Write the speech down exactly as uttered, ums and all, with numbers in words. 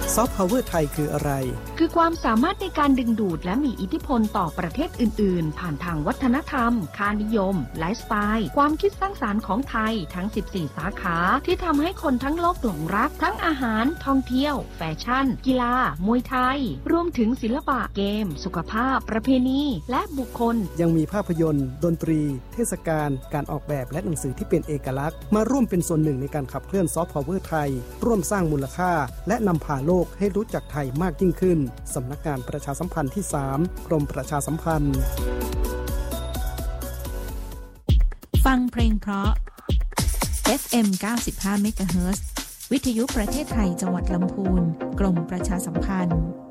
ซอฟต์พาวเวอร์ไทยคืออะไรคือความสามารถในการดึงดูดและมีอิทธิพลต่อประเทศอื่นๆผ่านทางวัฒนธรรมค่านิยมไลฟ์สไตล์ความคิดสร้างสรรค์ของไทยทั้งสิบสี่สาขาที่ทำให้คนทั้งโลกหลงรักทั้งอาหารท่องเที่ยวแฟชั่นกีฬามวยไทยรวมถึงศิลปะเกมสุขภาพประเพณีและบุคคลยังมีภาพยนตร์ดนตรีเทศกาลการออกแบบและหนังสือที่เป็นเอกลักษณ์มาร่วมเป็นส่วนหนึ่งในการขับเคลื่อนซอฟต์พาวเวอร์ไทยร่วมสร้างมูลค่าและนำพาโลกให้รู้จักไทยมากยิ่งขึ้นสำนักงานประชาสัมพันธ์ที่สามกรมประชาสัมพันธ์ฟังเพลงเพราะ เอฟ เอ็ม เก้าสิบห้า เมกะเฮิรตซ์ วิทยุประเทศไทยจังหวัดลำพูนกรมประชาสัมพันธ์